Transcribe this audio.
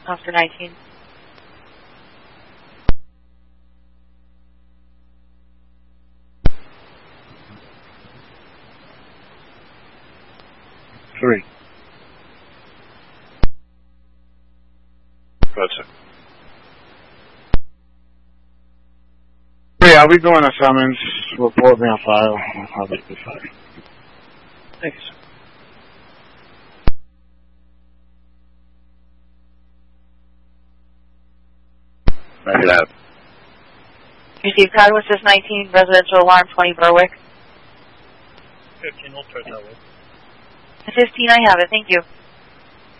Officer 19. Three. Go ahead, sir. Yeah, I'll be doing a summons. Report me on file. I'll be fine. Thank you, sir. Make it out. Received Code Assist 19, residential alarm 20 Berwick. 15, we'll turn that way. 15, I have it. Thank you.